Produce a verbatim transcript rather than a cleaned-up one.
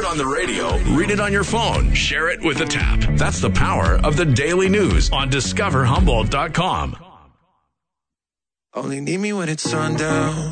it on the radio, read it on your phone, share it with a tap. That's the power of the daily news on discover humboldt dot com. Only need me when it's sundown.